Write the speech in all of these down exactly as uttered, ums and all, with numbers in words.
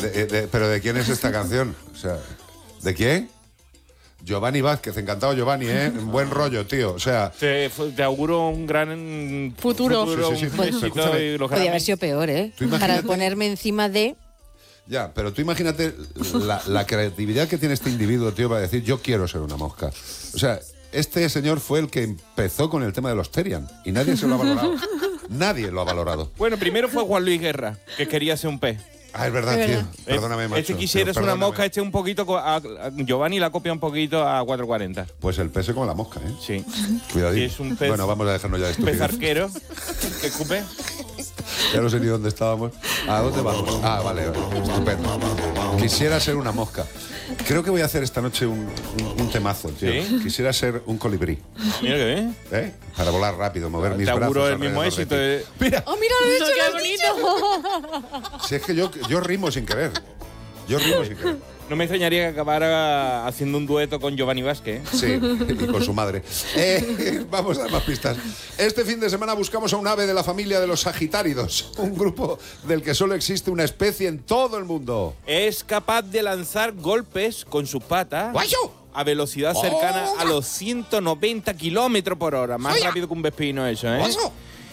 de, de, ¿Pero de quién es esta canción? O sea, ¿de quién? Giovanni Vázquez, encantado Giovanni, ¿eh? Buen rollo, tío, o sea... Te, te auguro un gran futuro. futuro sí, sí, sí. un éxito y los Podría haber sido peor, ¿eh? Para ponerme encima de... Ya, pero tú imagínate la, la creatividad que tiene este individuo, tío, para decir, yo quiero ser una mosca. O sea, este señor fue el que empezó con el tema de los Terian y nadie se lo ha valorado. Nadie lo ha valorado. Bueno, primero fue Juan Luis Guerra, que quería ser un pez. Ah, es verdad, Es tío. verdad. Perdóname, macho. Este quisiera ser una Perdóname. mosca, este un poquito... co- A, a- Giovanni la copia un poquito a cuatro cuarenta. Pues el pez es como la mosca, ¿eh? Sí. Cuidadito. Y es un pez- Bueno, vamos a dejarnos ya de Un pez estupidez. arquero que escupe. Ya no sé ni dónde estábamos. ¿A dónde vamos? Ah, vale, vale. Estupendo. Quisiera ser una mosca. Creo que voy a hacer esta noche un, un, un temazo, tío. ¿Sí? Quisiera ser un colibrí, Mira que bien. ¿eh? Para volar rápido, mover mis Te brazos auguro el mismo alrededor de éxito. ti. de- Mira, ¡Oh, mira, lo he hecho, ¡Qué lo has bonito! dicho! si es que yo, yo rimo sin querer. Yo rimo sin querer. No me extrañaría que acabara haciendo un dueto con Giovanni Vázquez. Sí, y con su madre. Eh, vamos a dar más pistas. Este fin de semana buscamos a un ave de la familia de los sagitáridos, un grupo del que solo existe una especie en todo el mundo. Es capaz de lanzar golpes con sus patas ¡Guayo! a velocidad cercana ¡Oh! a los ciento noventa kilómetros por hora. Más ¡Vaya! rápido que un vespino eso, ¿eh? ¡Guayo!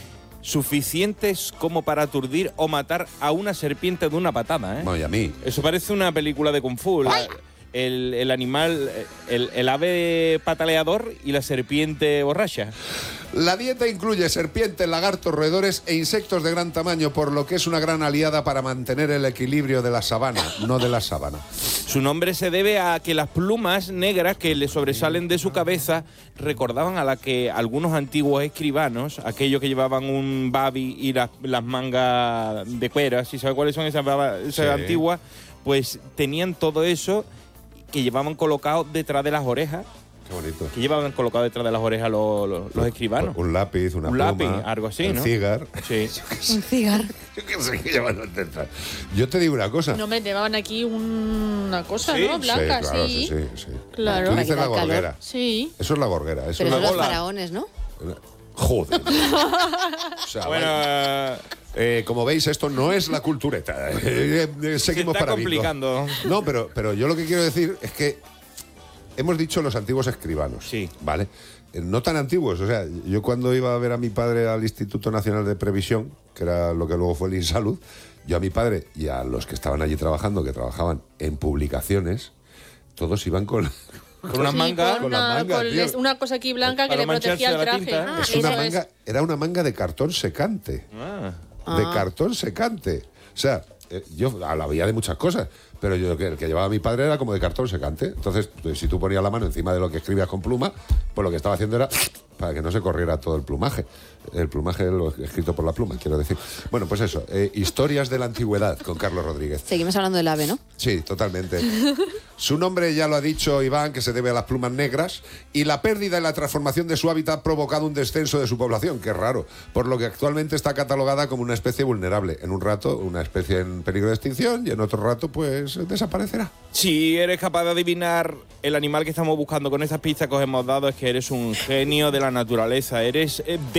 Suficientes como para aturdir o matar a una serpiente de una patada, ¿eh? Bueno, y a mí. Eso parece una película de Kung Fu. La- el, el animal, el, el ave pataleador y la serpiente borracha. La dieta incluye serpientes, lagartos, roedores e insectos de gran tamaño, por lo que es una gran aliada para mantener el equilibrio de la sabana, no de la sábana. Su nombre se debe a que las plumas negras que le sobresalen de su cabeza recordaban a la que algunos antiguos escribanos, aquellos que llevaban un babi y las, las mangas de cuera, si sabes cuáles son esas, baba- esas Sí. antiguas, pues tenían todo eso que llevaban colocado detrás de las orejas, Qué bonito. que llevaban colocado detrás de las orejas los, los, los escribanos. Un lápiz, una Un pluma, lápiz, algo así, el ¿no? cigar. Sí. Un cigarro. Yo qué sé qué llevan los detrás. Yo te digo una cosa. No me llevaban aquí un- una cosa, Sí, ¿no? Blanca, sí, claro, sí. sí, sí, sí. Claro. Tú Para dices la quitar calor. gorguera. Sí. Eso es la gorguera. Eso Pero es son la los bola. faraones, ¿no? Joder. O sea, Bueno, vaya. Eh, como veis, esto no es la cultureta. Eh, eh, eh, se seguimos está para bingo. complicando. No, pero, pero yo lo que quiero decir es que hemos dicho los antiguos escribanos. Sí. ¿Vale? Eh, No tan antiguos. O sea, yo cuando iba a ver a mi padre al Instituto Nacional de Previsión, que era lo que luego fue el INSalud, yo a mi padre y a los que estaban allí trabajando, que trabajaban en publicaciones, todos iban con... Con unas Sí, mangas. con con las una, mangas, con tío. les- una cosa aquí blanca que Para le protegía el mancharse la traje. tinta. Ah, Es una eso manga, era una manga de cartón secante. Ah. De cartón secante. O sea, eh, yo la veía de muchas cosas, pero yo que el que llevaba a mi padre era como de cartón secante. Entonces, pues, si tú ponías la mano encima de lo que escribías con pluma, pues lo que estaba haciendo era para que no se corriera todo el plumaje. El plumaje lo escrito por la pluma, quiero decir. Bueno, pues eso, eh, historias de la antigüedad con Carlos Rodríguez. Seguimos hablando del ave, ¿no? Sí, totalmente. Su nombre ya lo ha dicho Iván, que se debe a las plumas negras, y la pérdida y la transformación de su hábitat ha provocado un descenso de su población, que es raro, por lo que actualmente está catalogada como una especie vulnerable. En un rato, una especie en peligro de extinción, y en otro rato, pues, desaparecerá. Si eres capaz de adivinar el animal que estamos buscando con estas pistas que os hemos dado, es que eres un genio de la naturaleza. Eres eh,